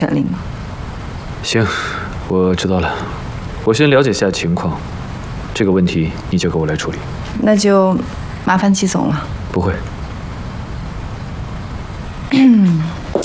权利吗？ 行，我知道了。我先了解下情况，这个问题你交给我来处理。 那就麻烦季总了。 不会。